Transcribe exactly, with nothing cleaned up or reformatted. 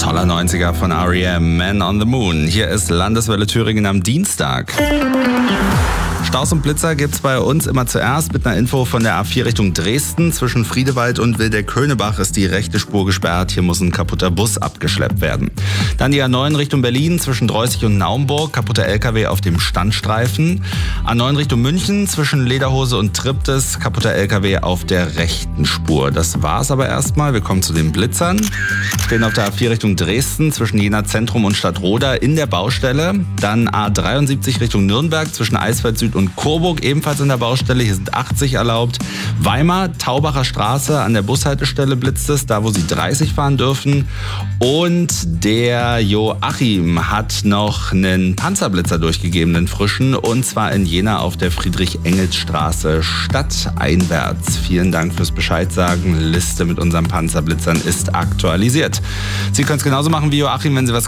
Toller neunziger von R E M, Man on the Moon. Hier ist Landeswelle Thüringen am Dienstag. Staus und Blitzer gibt's bei uns immer zuerst mit einer Info von der A vier Richtung Dresden. Zwischen Friedewald und Wildeck-Könebach ist die rechte Spur gesperrt. Hier muss ein kaputter Bus abgeschleppt werden. Dann die A neun Richtung Berlin zwischen Dreußig und Naumburg. Kaputter L K W auf dem Standstreifen. A neun Richtung München zwischen Lederhose und Triptis. Kaputter L K W auf der rechten Spur. Das war's aber erstmal. Wir kommen zu den Blitzern. Stehen auf der A vier Richtung Dresden zwischen Jena Zentrum und Stadtroda in der Baustelle. Dann A dreiundsiebzig Richtung Nürnberg zwischen Eisfeld Süd und Coburg ebenfalls in der Baustelle. Hier sind achtzig erlaubt. Weimar, Taubacher Straße, an der Bushaltestelle blitzt es, da wo Sie dreißig fahren dürfen. Und der Joachim hat noch einen Panzerblitzer durchgegeben, einen frischen, und zwar in Jena auf der Friedrich-Engels-Straße stadteinwärts. Vielen Dank fürs Bescheid sagen. Liste mit unseren Panzerblitzern ist aktualisiert. Sie können es genauso machen wie Joachim, wenn Sie was